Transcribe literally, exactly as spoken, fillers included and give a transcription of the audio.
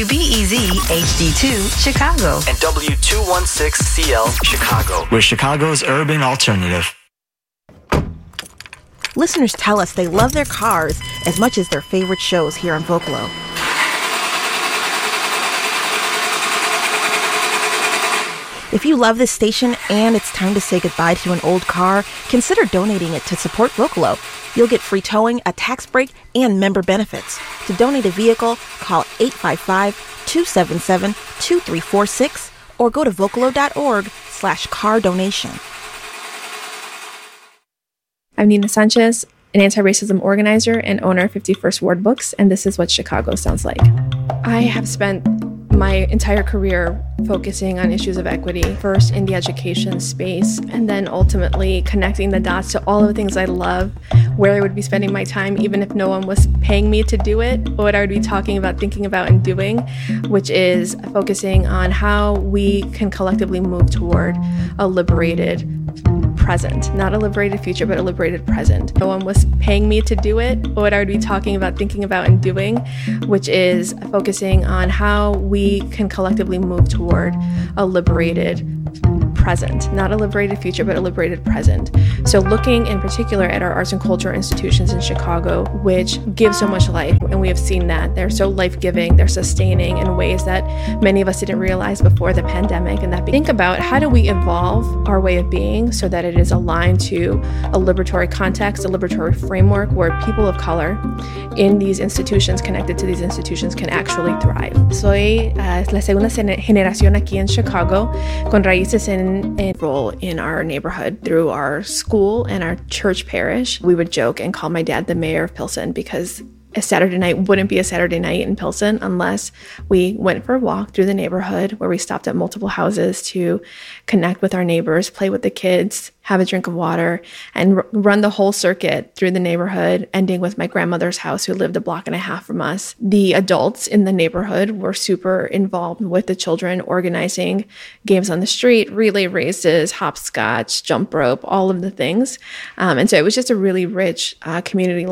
B E Z H D two Chicago and W two sixteen C L Chicago. We're Chicago's urban alternative. Listeners tell us they love their cars as much as their favorite shows here on Vocalo. If you love this station and it's time to say goodbye to an old car, consider donating it to support Vocalo. You'll get free towing, a tax break, and member benefits. To donate a vehicle, call eight five five, two seven seven, two three four six or go to vocalo.org slash car donation. I'm Nina Sanchez, an anti-racism organizer and owner of fifty-first Ward Books, and this is what Chicago sounds like. I have spent my entire career focusing on issues of equity, first in the education space, and then ultimately connecting the dots to all of the things I love, where I would be spending my time, even if no one was paying me to do it, what I would be talking about, thinking about, and doing, which is focusing on how we can collectively move toward a liberated present, not a liberated future, but a liberated present. No one was paying me to do it, what I would be talking about, thinking about, and doing, which is focusing on how we can collectively move toward a liberated present, not a liberated future, but a liberated present. So looking in particular at our arts and culture institutions in Chicago, which give so much life, and we have seen that they're so life-giving, they're sustaining in ways that many of us didn't realize before the pandemic. And that think about how do we evolve our way of being so that it is aligned to a liberatory context, a liberatory framework where people of color in these institutions, connected to these institutions, can actually thrive. Soy uh, la segunda generación aquí en Chicago, con raíces en a role in our neighborhood through our school and our church parish. We would joke and call my dad the mayor of Pilsen because a Saturday night wouldn't be a Saturday night in Pilsen unless we went for a walk through the neighborhood where we stopped at multiple houses to connect with our neighbors, play with the kids, have a drink of water, and r- run the whole circuit through the neighborhood, ending with my grandmother's house who lived a block and a half from us. The adults in the neighborhood were super involved with the children, organizing games on the street, relay races, hopscotch, jump rope, all of the things. Um, and so it was just a really rich uh, community